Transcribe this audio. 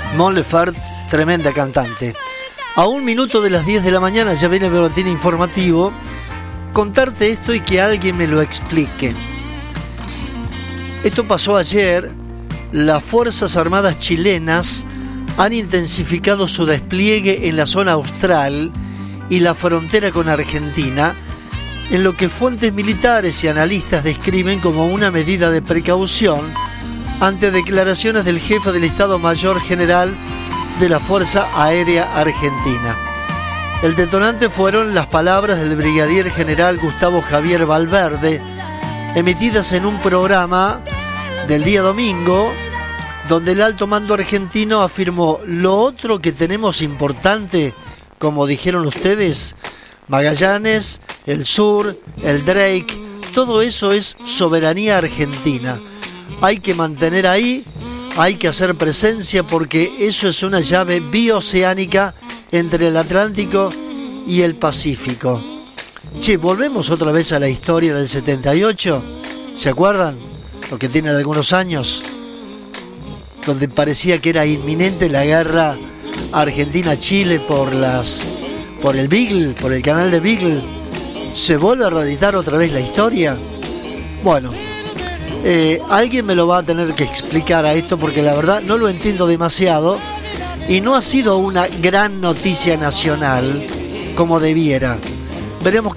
Mon Laferte, tremenda cantante. A 1 minuto de las 10 de la mañana ya viene el boletín informativo. Contarte esto y que alguien me lo explique. Esto pasó ayer. Las Fuerzas Armadas chilenas han intensificado su despliegue en la zona austral y la frontera con Argentina, en lo que fuentes militares y analistas describen como una medida de precaución ante declaraciones del jefe del Estado Mayor General de la Fuerza Aérea Argentina. El detonante fueron las palabras del brigadier general Gustavo Javier Valverde, emitidas en un programa del día domingo, donde el alto mando argentino afirmó: lo otro que tenemos importante, como dijeron ustedes, Magallanes, el Sur, el Drake, todo eso es soberanía argentina. Hay que mantener ahí, hay que hacer presencia porque eso es una llave bioceánica entre el Atlántico y el Pacífico. Che, volvemos otra vez a la historia del 78, ¿se acuerdan? Lo que tienen algunos años, donde parecía que era inminente la guerra Argentina-Chile por el Beagle, por el canal de Beagle. ¿Se vuelve a reeditar otra vez la historia? Bueno, alguien me lo va a tener que explicar a esto porque la verdad no lo entiendo demasiado y no ha sido una gran noticia nacional como debiera. Veremos